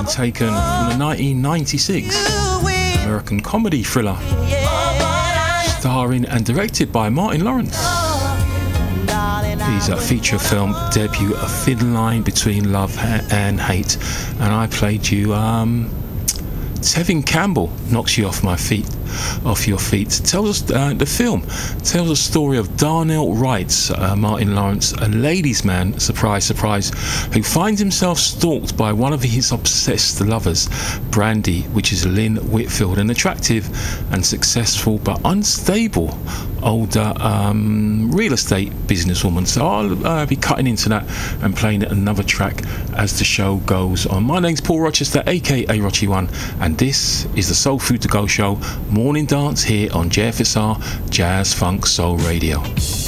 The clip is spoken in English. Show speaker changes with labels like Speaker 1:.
Speaker 1: taken from the 1996 American comedy thriller, starring and directed by Martin Lawrence. His feature film debut, A Thin Line Between Love and Hate, and I played you Tevin Campbell, Knocks You Off Your Feet. Tells us the film tells a story of Darnell Wright's Martin Lawrence, a ladies' man, surprise, surprise, who finds himself stalked by one of his obsessed lovers, Brandy, which is Lynn Whitfield, an attractive and successful but unstable older real estate businesswoman. So I'll be cutting into that and playing another track as the show goes on. My name's Paul Rochester, aka Rochi1, and this is the Soul Food To Go Show Morning Dance here on JFSR Jazz Funk Soul Radio.